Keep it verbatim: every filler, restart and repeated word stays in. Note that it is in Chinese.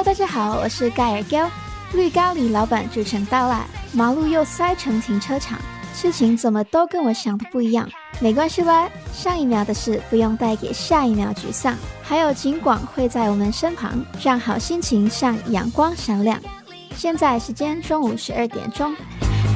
Hello， 大家好，我是盖尔娇。绿咖喱老板主城到啦，马路又塞成停车场，事情怎么都跟我想的不一样。没关系啦，上一秒的事不用带给下一秒沮丧，还有景广会在我们身旁，让好心情像阳光闪亮。现在时间中午十二点钟。